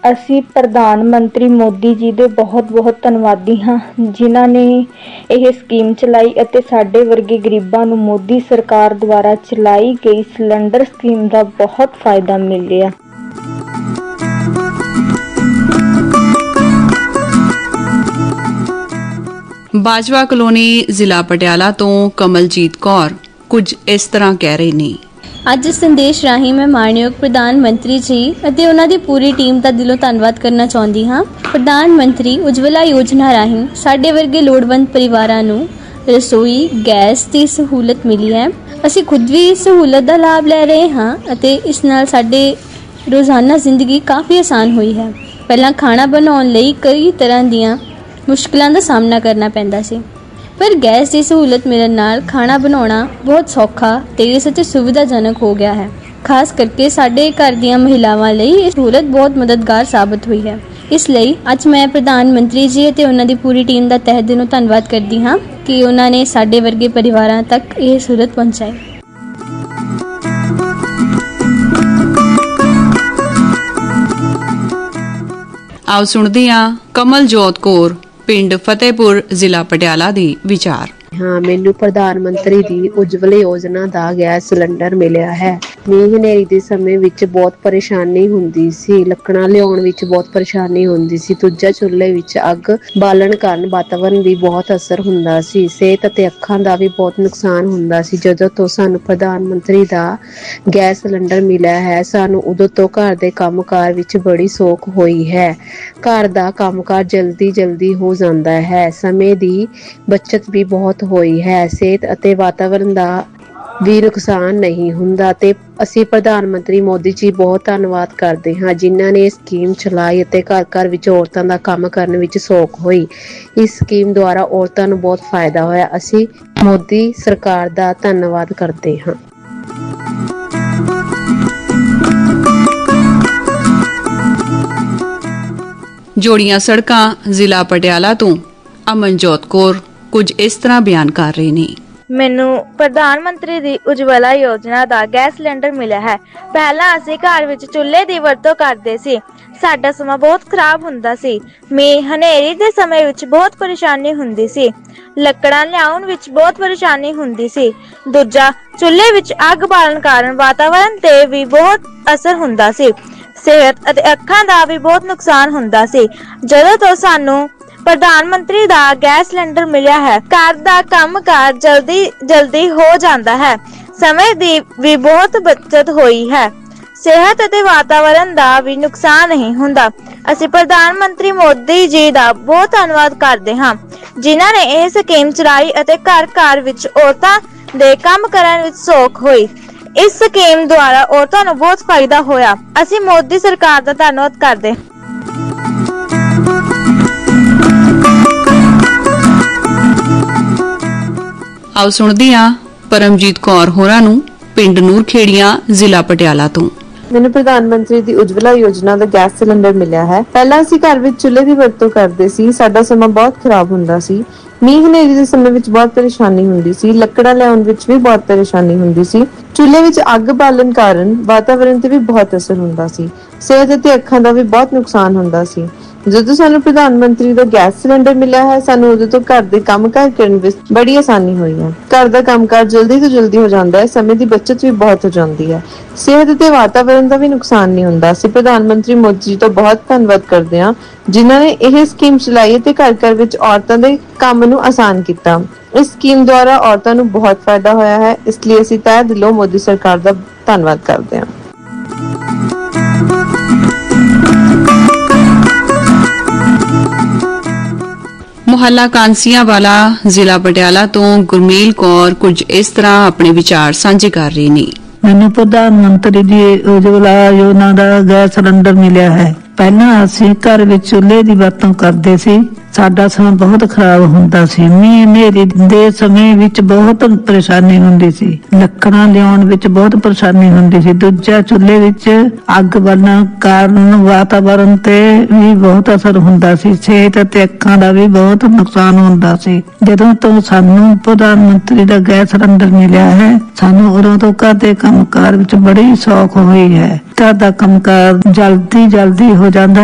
ਅਸੀਂ ਪ੍ਰਧਾਨ ਮੰਤਰੀ ਮੋਦੀ ਜੀ ਦੇ ਬਹੁਤ ਧੰਨਵਾਦੀ ਹਾਂ, ਜਿਨ੍ਹਾਂ ਨੇ ਇਹ ਸਕੀਮ ਚਲਾਈ ਅਤੇ ਸਾਡੇ ਵਰਗੇ ਗਰੀਬਾਂ ਨੂੰ ਮੋਦੀ ਸਰਕਾਰ ਦੁਆਰਾ ਚਲਾਈ ਗਈ ਸਿਲੰਡਰ ਸਕੀਮ ਦਾ ਬਹੁਤ ਫਾਇਦਾ ਮਿਲਿਆ। ਬਾਜਵਾ ਕਲੋਨੀ ਜ਼ਿਲ੍ਹਾ ਪਟਿਆਲਾ ਤੋਂ ਕਮਲਜੀਤ ਕੌਰ ਕੁਝ ਇਸ ਤਰ੍ਹਾਂ ਕਹਿ ਰਹੇ ਨੇ। ਅੱਜ ਸੰਦੇਸ਼ ਰਾਹੀਂ ਮੈਂ ਮਾਣਯੋਗ ਪ੍ਰਧਾਨ ਮੰਤਰੀ ਜੀ ਅਤੇ ਉਹਨਾਂ ਦੀ ਪੂਰੀ ਟੀਮ ਦਾ ਦਿਲੋਂ ਧੰਨਵਾਦ ਕਰਨਾ ਚਾਹੁੰਦੀ ਹਾਂ। ਪ੍ਰਧਾਨ ਮੰਤਰੀ ਉਜਵਲਾ ਯੋਜਨਾ ਰਾਹੀਂ ਸਾਡੇ ਵਰਗੇ ਲੋੜਵੰਦ ਪਰਿਵਾਰਾਂ ਨੂੰ ਰਸੋਈ ਗੈਸ ਦੀ ਸਹੂਲਤ ਮਿਲੀ ਹੈ। ਅਸੀਂ ਖੁਦ ਵੀ ਇਸ ਸਹੂਲਤ ਦਾ ਲਾਭ ਲੈ ਰਹੇ ਹਾਂ ਅਤੇ ਇਸ ਨਾਲ ਸਾਡੇ ਰੋਜ਼ਾਨਾ ਜ਼ਿੰਦਗੀ ਕਾਫੀ ਆਸਾਨ ਹੋਈ ਹੈ। ਪਹਿਲਾਂ ਖਾਣਾ ਬਣਾਉਣ ਲਈ ਕਈ ਤਰ੍ਹਾਂ ਦੀਆਂ ਮੁਸ਼ਕਿਲਾਂ ਦਾ ਸਾਹਮਣਾ ਕਰਨਾ ਪੈਂਦਾ ਸੀ, ਪਰ ਗੈਸ ਦੀ ਸਹੂਲਤ ਮਿਲਣ ਨਾਲ ਖਾਣਾ ਬਣਾਉਣਾ ਬਹੁਤ ਸੌਖਾ, ਤੇਜ਼ ਅਤੇ ਸੁਵਿਧਾਜਨਕ ਹੋ ਗਿਆ ਹੈ। ਖਾਸ ਕਰਕੇ ਸਾਡੇ ਘਰ ਦੀਆਂ ਮਹਿਲਾਵਾਂ ਲਈ ਇਹ ਸਹੂਲਤ ਬਹੁਤ ਮਦਦਗਾਰ ਸਾਬਤ ਹੋਈ ਹੈ। ਇਸ ਲਈ ਅੱਜ ਮੈਂ ਪ੍ਰਧਾਨ ਮੰਤਰੀ ਜੀ ਅਤੇ ਉਹਨਾਂ ਦੀ ਪੂਰੀ ਟੀਮ ਦਾ ਤਹਿ ਦਿਲੋਂ ਧੰਨਵਾਦ ਕਰਦੀ ਹਾਂ ਕਿ ਉਹਨਾਂ ਨੇ ਸਾਡੇ ਵਰਗੇ ਪਰਿਵਾਰਾਂ ਤੱਕ ਇਹ ਸਹੂਲਤ ਪਹੁੰਚਾਈ। ਆਓ ਸੁਣਦੇ ਹਾਂ ਕਮਲਜੋਤ ਕੌਰ ਪਿੰਡ ਫਤਿਹਪੁਰ ਜ਼ਿਲ੍ਹਾ ਪਟਿਆਲਾ ਦੀ ਵਿਚਾਰ। ਹਾਂ, ਮੈਨੂੰ ਪ੍ਰਧਾਨ ਮੰਤਰੀ ਦੀ ਉਜਵਲ ਯੋਜਨਾ ਦਾ ਗੈਸ ਸਿਲੰਡਰ ਮਿਲਿਆ ਹੈ। ਮੀਂਹ ਹਨੇਰੀ ਦੇ ਸਮੇਂ ਵਿੱਚ ਬਹੁਤ ਪਰੇਸ਼ਾਨੀ ਹੁੰਦੀ ਸੀ, ਲੱਕੜਾਂ ਲਿਆਉਣ ਵਿੱਚ ਬਹੁਤ ਪਰੇਸ਼ਾਨੀ ਹੁੰਦੀ ਸੀ। ਦੂਜਾ, ਚੁੱਲ੍ਹੇ ਵਿੱਚ ਅੱਗ ਬਾਲਣ ਕਾਰਨ ਵਾਤਾਵਰਨ ਵੀ ਬਹੁਤ ਅਸਰ ਹੁੰਦਾ ਸੀ, ਸਿਹਤ ਅਤੇ ਅੱਖਾਂ ਦਾ ਵੀ ਬਹੁਤ ਨੁਕਸਾਨ ਹੁੰਦਾ ਸੀ। ਜਦੋਂ ਤੋਂ ਸਾਨੂੰ ਪ੍ਰਧਾਨ ਮੰਤਰੀ ਦਾ ਗੈਸ ਸਿਲੰਡਰ ਮਿਲਿਆ ਹੈ, ਸਾਨੂੰ ਉਦੋਂ ਤੋਂ ਘਰ ਦੇ ਕੰਮਕਾਰ ਵਿੱਚ ਬੜੀ ਸੌਖ ਹੋਈ ਹੈ। ਘਰ ਦਾ ਕੰਮਕਾਰ ਜਲਦੀ ਹੋ ਜਾਂਦਾ ਹੈ, ਸਮੇਂ ਦੀ ਬੱਚਤ ਵੀ ਬਹੁਤ ਹੋਈ ਹੈ, ਸਿਹਤ ਅਤੇ ਵਾਤਾਵਰਨ ਦਾ ਵੀ ਨੁਕਸਾਨ ਨਹੀਂ ਹੁੰਦਾ ਤੇ ਅਸੀਂ ਪ੍ਰਧਾਨ ਮੰਤਰੀ ਮੋਦੀ ਜੀ ਬਹੁਤ ਧੰਨਵਾਦ ਕਰਦੇ ਹਾਂ, ਜਿਨ੍ਹਾਂ ਨੇ ਇਹ ਸਕੀਮ ਚਲਾਈ ਅਤੇ ਘਰ ਵਿੱਚ ਔਰਤਾਂ ਦਾ ਕੰਮ ਕਰਨ ਵਿੱਚ ਸੌਖ ਹੋਈ। ਇਸ ਸਕੀਮ ਦੁਆਰਾ ਔਰਤਾਂ ਨੂੰ ਬਹੁਤ ਫਾਇਦਾ ਹੋਇਆ। ਅਸੀਂ ਮੋਦੀ ਸਰਕਾਰ ਦਾ ਧੰਨਵਾਦ ਕਰਦੇ ਹਾਂ। ਜੋੜੀਆਂ ਸੜਕਾਂ ਜ਼ਿਲ੍ਹਾ ਪਟਿਆਲਾ ਤੋਂ ਅਮਨਜੋਤ ਕੌਰ ਕੁਝ ਇਸ ਤਰ੍ਹਾਂ ਬਿਆਨ ਕਰ ਰਹੇ ਨੇ। ਮੈਨੂੰ ਪ੍ਰਧਾਨ ਮੰਤਰੀ ਦੀ ਉਜਵਲਾ ਯੋਜਨਾ ਦਾ ਗੈਸ ਸਿਲੰਡਰ ਮਿਲਿਆ ਹੈ। ਪਹਿਲਾਂ ਅਸੀਂ ਘਰ ਵਿੱਚ ਚੁੱਲ੍ਹੇ ਦੀ ਵਰਤੋਂ ਕਰਦੇ ਸੀ। ਸਾਡਾ ਸਮਾਂ ਬਹੁਤ ਖਰਾਬ ਹੁੰਦਾ ਸੀ। ਮੀਂਹ ਹਨੇਰੀ ਦੇ ਸਮੇਂ ਵਿੱਚ ਬਹੁਤ ਪਰੇਸ਼ਾਨੀ ਹੁੰਦੀ ਸੀ। ਲੱਕੜਾਂ ਲਿਆਉਣ ਵਿੱਚ ਬਹੁਤ ਪਰੇਸ਼ਾਨੀ ਹੁੰਦੀ ਸੀ। ਦੂਜਾ, ਚੁੱਲ੍ਹੇ ਵਿੱਚ ਅੱਗ ਬਾਲਣ ਕਾਰਨ ਵਾਤਾਵਰਨ ਤੇ ਵੀ ਬਹੁਤ ਅਸਰ ਹੁੰਦਾ ਸੀ। ਸਿਹਤ ਅਤੇ ਅੱਖਾਂ ਦਾ ਵੀ ਬਹੁਤ ਨੁਕਸਾਨ ਹੁੰਦਾ ਸੀ। ਜਦੋਂ ਤੋਂ ਸਾਨੂੰ ਪ੍ਰਧਾਨ ਮੰਤਰੀ ਦਾ ਗੈਸ ਸਿਲੰਡਰ ਮਿਲਿਆ ਹੈ, ਘਰ ਦਾ ਕੰਮਕਾਰ ਜਲਦੀ ਹੋ ਜਾਂਦਾ ਹੈ, ਸਮੇਂ ਦੀ ਵੀ ਬਹੁਤ ਬੱਚਤ ਹੋਈ ਹੈ, ਸਿਹਤ ਅਤੇ ਵਾਤਾਵਰਨ ਦਾ ਵੀ ਨੁਕਸਾਨ ਨਹੀਂ ਹੁੰਦਾ। ਅਸੀਂ ਪ੍ਰਧਾਨ ਮੰਤਰੀ ਮੋਦੀ ਜੀ ਦਾ ਬਹੁਤ ਧੰਨਵਾਦ ਕਰਦੇ ਹਾਂ, ਜਿਨ੍ਹਾਂ ਨੇ ਇਹ ਸਕੀਮ ਚਲਾਈ ਅਤੇ ਘਰ ਵਿੱਚ ਔਰਤਾਂ ਦੇ ਕੰਮ ਕਰਨ ਵਿੱਚ ਸੌਖ ਹੋਈ। ਇਸ ਸਕੀਮ ਦੁਆਰਾ ਔਰਤਾਂ ਨੂੰ ਬਹੁਤ ਫਾਇਦਾ ਹੋਇਆ। ਅਸੀਂ ਮੋਦੀ ਸਰਕਾਰ ਦਾ ਧੰਨਵਾਦ ਕਰਦੇ ਹਾਂ। ਆਓ ਸੁਣਦੇ ਹਾਂ ਪਰਮਜੀਤ ਕੌਰ ਹੋਰਾਂ ਨੂੰ ਪਿੰਡ ਨੂਰਖੇੜੀਆਂ ਜ਼ਿਲ੍ਹਾ ਪਟਿਆਲਾ ਤੋਂ। ਮੈਨੂੰ ਪ੍ਰਧਾਨ ਮੰਤਰੀ ਦੀ ਉਜਵਲਾ ਯੋਜਨਾ ਦਾ ਗੈਸ ਸਿਲੰਡਰ ਮਿਲਿਆ ਹੈ। ਪਹਿਲਾਂ ਅਸੀਂ ਘਰ ਵਿੱਚ ਚੁੱਲ੍ਹੇ ਦੀ ਵਰਤੋਂ ਕਰਦੇ ਸੀ। ਸਾਡਾ ਸਮਾਂ ਬਹੁਤ ਖਰਾਬ ਹੁੰਦਾ ਸੀ। ਮੀਂਹ ਹਨੇਰੀ ਦੇ ਸਮੇਂ ਵਿੱਚ ਬਹੁਤ ਪਰੇਸ਼ਾਨੀ ਹੁੰਦੀ ਸੀ। ਲੱਕੜਾਂ ਲਿਆਉਣ ਵਿੱਚ ਵੀ ਬਹੁਤ ਪਰੇਸ਼ਾਨੀ ਹੁੰਦੀ ਸੀ। ਚੁੱਲ੍ਹੇ ਵਿੱਚ ਅੱਗ ਬਾਲਣ ਕਾਰਨ ਵਾਤਾਵਰਨ ਤੇ ਵੀ ਬਹੁਤ ਅਸਰ ਹੁੰਦਾ ਸੀ। ਸਿਹਤ ਅਤੇ ਅੱਖਾਂ ਦਾ ਵੀ ਬਹੁਤ ਨੁਕਸਾਨ ਹੁੰਦਾ ਸੀ। ਜਦੋਂ ਸਾਨੂੰ ਪ੍ਰਧਾਨ ਮੰਤਰੀ ਦਾ ਗੈਸ ਸਿਲੰਡਰ ਮਿਲਿਆ ਹੈ, ਸਾਨੂੰ ਉਦੋਂ ਤੋਂ ਘਰ ਦੇ ਕੰਮਕਾਰ ਕਰਨ ਵਿੱਚ ਬੜੀ ਆਸਾਨੀ ਹੋਈ ਹੈ। ਘਰ ਦਾ ਕੰਮਕਾਰ ਜਲਦੀ ਤੋਂ ਜਲਦੀ ਹੋ ਜਾਂਦਾ ਹੈ, ਸਮੇਂ ਦੀ ਬੱਚਤ ਵੀ ਬਹੁਤ ਹੋ ਜਾਂਦੀ ਹੈ, ਸਿਹਤ ਅਤੇ ਵਾਤਾਵਰਨ ਦਾ ਵੀ ਨੁਕਸਾਨ ਨਹੀਂ ਹੁੰਦਾ। ਅਸੀਂ ਪ੍ਰਧਾਨ ਮੰਤਰੀ ਮੋਦੀ ਜੀ ਤੋਂ ਬਹੁਤ ਧੰਨਵਾਦ ਕਰਦੇ ਹਾਂ, ਜਿਨ੍ਹਾਂ ਨੇ ਇਹ ਸਕੀਮ ਚਲਾਈ ਅਤੇ ਘਰ ਵਿੱਚ ਔਰਤਾਂ ਦੇ ਕੰਮ ਨੂੰ ਆਸਾਨ ਕੀਤਾ। ਇਸ ਸਕੀਮ ਦੁਆਰਾ ਔਰਤਾਂ ਨੂੰ ਬਹੁਤ ਫਾਇਦਾ ਹੋਇਆ ਹੈ। ਇਸ ਲਈ ਅਸੀਂ ਤਹਿ ਦਿਲੋਂ ਮੋਦੀ ਸਰਕਾਰ ਦਾ ਧੰਨਵਾਦ ਕਰਦੇ ਹਾਂ। ਮੁਹੱਲਾ ਕਾਂਸੀਆਂ ਵਾਲਾ ਜ਼ਿਲ੍ਹਾ ਪਟਿਆਲਾ ਤੋਂ ਗੁਰਮੇਲ ਕੌਰ ਕੁਝ ਇਸ ਤਰ੍ਹਾਂ ਆਪਣੇ ਵਿਚਾਰ ਸਾਂਝੇ ਕਰ ਰਹੀ ਨੇ। ਮੈਨੂੰ ਪ੍ਰਧਾਨ ਮੰਤਰੀ ਦੀ ਉਜਵਲਾ ਯੋਜਨਾ ਦਾ ਗੈਸ ਸਿਲੰਡਰ ਮਿਲਿਆ ਹੈ। ਪਹਿਲਾਂ ਅਸੀਂ ਘਰ ਵਿੱਚ ਚੁੱਲ੍ਹੇ ਦੀ ਵਰਤੋਂ ਕਰਦੇ ਸੀ। ਸਾਡਾ ਸਮਾਂ ਬਹੁਤ ਖਰਾਬ ਹੁੰਦਾ ਸੀ। ਮੀਂਹ ਹਨੇਰੀ ਦੇ ਸਮੇਂ ਵਿੱਚ ਬਹੁਤ ਪਰੇਸ਼ਾਨੀ ਹੁੰਦੀ ਸੀ। ਲੱਕੜਾਂ ਲਿਆਉਣ ਵਿੱਚ ਬਹੁਤ ਪਰੇਸ਼ਾਨੀ ਹੁੰਦੀ ਸੀ। ਦੂਜਾ, ਚੁੱਲ੍ਹੇ ਵਿੱਚ ਅੱਗ ਬਾਲਣ ਕਾਰਨ ਵਾਤਾਵਰਨ ਤੇ ਵੀ ਬਹੁਤ ਅਸਰ ਹੁੰਦਾ ਸੀ। ਸਿਹਤ ਅਤੇ ਅੱਖਾਂ ਦਾ ਵੀ ਬਹੁਤ ਨੁਕਸਾਨ ਹੁੰਦਾ ਸੀ। ਜਦੋਂ ਤੋਂ ਸਾਨੂੰ ਪ੍ਰਧਾਨ ਮੰਤਰੀ ਦਾ ਗੈਸ ਸਿਲੰਡਰ ਮਿਲਿਆ ਹੈ, ਸਾਨੂੰ ਉਦੋਂ ਤੋਂ ਘਰ ਦੇ ਕੰਮਕਾਰ ਵਿੱਚ ਬੜੀ ਸੌਖ ਹੋਈ ਹੈ। ਘਰ ਦਾ ਕੰਮਕਾਰ ਜਲਦੀ ਹੋ ਜਾਂਦਾ